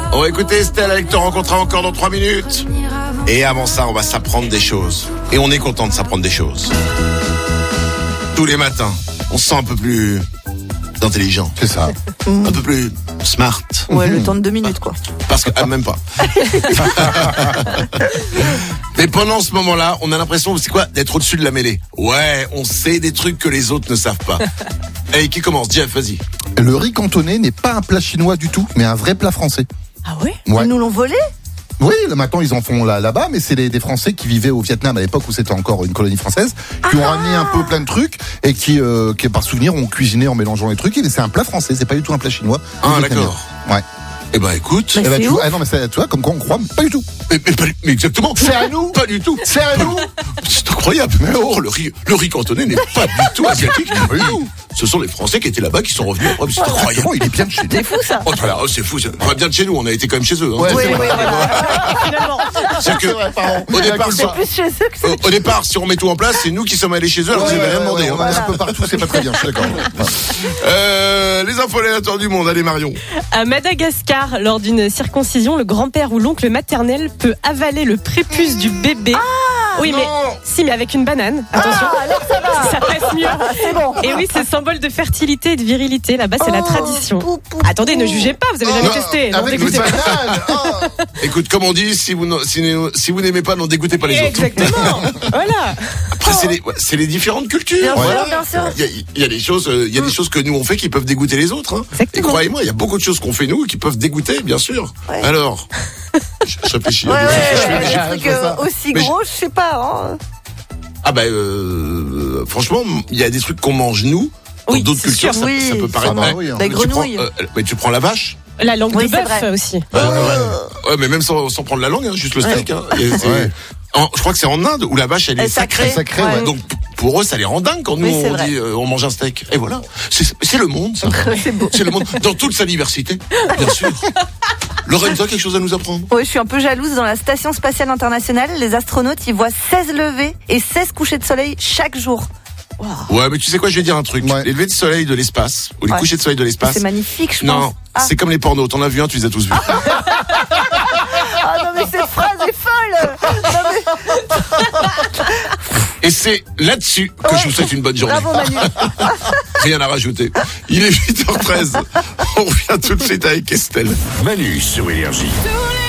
On va écouter Estelle avec Te rencontrer encore dans 3 minutes. Et avant ça, on va s'apprendre des choses. Et on est content de s'apprendre des choses. Tous les matins, on se sent un peu plus intelligent. C'est ça. Un peu plus smart. Ouais, le temps de 2 minutes, quoi. Parce que, même pas. Mais pendant ce moment-là, on a l'impression, c'est quoi, d'être au-dessus de la mêlée. Ouais, on sait des trucs que les autres ne savent pas. Et qui commence? Jeff, vas-y. Le riz cantonais n'est pas un plat chinois du tout, mais un vrai plat français. Ah ouais? Ouais. Ils nous l'ont volé? Oui, maintenant ils en font là-bas, mais c'est des Français qui vivaient au Vietnam à l'époque où c'était encore une colonie française, qui ont ramené un peu plein de trucs et qui par souvenir ont cuisiné en mélangeant les trucs. Et c'est un plat français, c'est pas du tout un plat chinoinois. Ah d'accord. Ouais. Eh ben écoute. Mais c'est ouf. Non mais tu vois, comme quoi on croit, pas du tout. Mais exactement. C'est à nous. Pas du tout. C'est à nous. C'est incroyable. Mais le riz cantonais n'est pas du tout asiatique. Ce sont les Français qui étaient là-bas qui sont revenus après. C'est incroyable. Il est bien de chez nous. C'est fou, ça. Oh, voilà, c'est fou. Enfin, bien de chez nous. On a été quand même chez eux. Hein. Ouais, Oui, c'est oui, vrai. voilà. Finalement. C'est que, vrai, pardon. au départ, C'est plus chez eux que c'est. au départ, si on met tout en place, c'est nous qui sommes allés chez eux alors qu'ils n'avaient rien demandé. On Hein. a un peu partout, c'est pas très bien, je suis d'accord. Les infos aléatoires du monde. Allez, Marion. À Madagascar, lors d'une circoncision, le grand-père ou l'oncle maternel peut avaler le prépuce du bébé. Oui, mais si, mais avec une banane. Attention. Alors ça va. Ça passe mieux. C'est bon. Et oui, c'est symbole de fertilité et de virilité. Là-bas, c'est la tradition. Attendez, ne jugez pas, vous avez jamais Non, testé. Non, avec une dégoûtez pas. banane. Écoute, comme on dit, si vous n'aimez pas, n'en dégoûtez pas les autres. Exactement. Voilà. Après, c'est les différentes cultures. Bien sûr, Voilà. bien sûr. Il y a des choses, que nous on fait qui peuvent dégoûter les autres. Hein. Et Exactement. croyez-moi, il y a beaucoup de choses qu'on fait nous qui peuvent dégoûter, bien sûr. Ouais. Alors, je réfléchis. Ouais, j'ai un truc aussi mais gros, je sais pas. Hein. Ah franchement, il y a des trucs qu'on mange nous. Dans Oui, d'autres c'est cultures, sûr. ça Oui, peut paraître. ça va, oui, hein. Les mais tu prends, grenouilles. mais tu prends la vache. La langue Oui, de c'est bœuf vrai. aussi. Ouais, mais même sans prendre la langue, hein, juste le steak. Hein. Et Ouais. je crois que c'est en Inde où la vache elle est sacrée. Sacré, ouais. Donc pour eux ça les rend dingues quand nous Oui, c'est on vrai. dit on mange un steak. Et voilà, c'est le monde ça. C'est beau. C'est le monde dans toute sa diversité, bien sûr. Lorenza, quelque chose à nous apprendre? Ouais, je suis un peu jalouse. Dans la station spatiale internationale, les astronautes, ils voient 16 levées et 16 couchers de soleil chaque jour. Ouais, mais tu sais quoi, je vais dire un truc. Ouais. Les levées de soleil de l'espace ou les Ouais. couchers de soleil de l'espace. C'est magnifique, je Non, pense. Ah. c'est comme les pornos. T'en as vu un, tu les as tous vus. Ah non, mais cette phrase est folle. Non, mais... Et c'est là-dessus que je vous souhaite une bonne journée. Bravo, Manu. Rien à rajouter. Il est 8h13. On revient tout de suite avec Estelle. Manu sur Énergie. Tous les